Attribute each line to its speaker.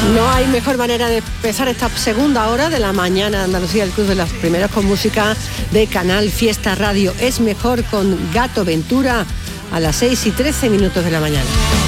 Speaker 1: No hay mejor manera de empezar esta segunda hora de la mañana Andalucía, el Club de los Primeros, con música de Canal Fiesta Radio. Es mejor con Gato Ventura a las 6:13 de la mañana.